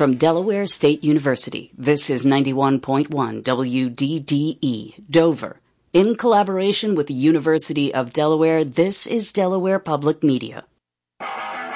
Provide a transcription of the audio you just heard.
From Delaware State University, this is 91.1 WDDE, Dover. In collaboration with the University of Delaware, this is Delaware Public Media.